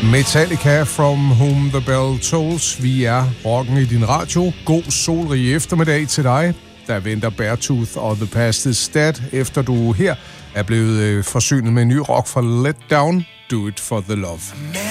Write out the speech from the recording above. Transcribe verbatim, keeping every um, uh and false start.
Metallica, From Whom the Bell Tolls. Vi er rocken i din radio. God solrig eftermiddag til dig. Der venter Beartooth og The Past is Dead, efter du her er blevet øh, forsynet med en ny rock fra Let Down. Do It For The Love.